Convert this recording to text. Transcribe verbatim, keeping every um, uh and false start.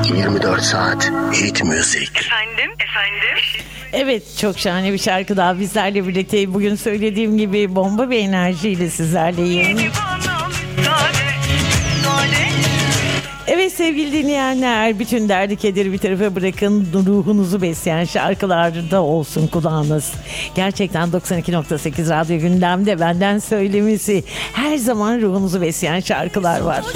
yirmi dört saat hit müzik. Efendim, efendim. Evet, çok şahane bir şarkı daha bizlerle birlikte. Bugün söylediğim gibi bomba bir enerjiyle sizlerleyim. Evet sevgili dinleyenler, bütün derdi kederi bir tarafa bırakın, ruhunuzu besleyen şarkılarda olsun kulağınız. Gerçekten doksan iki nokta sekiz Radyo Gündem'de benden söylemesi her zaman ruhunuzu besleyen şarkılar var.